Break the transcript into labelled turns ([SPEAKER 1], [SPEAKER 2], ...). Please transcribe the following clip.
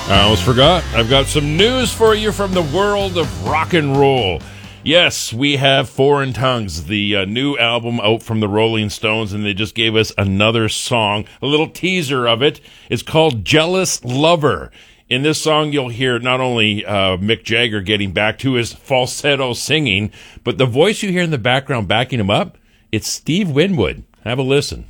[SPEAKER 1] I almost forgot. I've got some news for you from the world of rock and roll. Yes, we have Foreign Tongues, the new album out from the Rolling Stones, and they just gave us another song, a little teaser of it. It's called Jealous Lover. In this song, you'll hear not only Mick Jagger getting back to his falsetto singing, but the voice you hear in the background backing him up, it's Steve Winwood. Have a listen.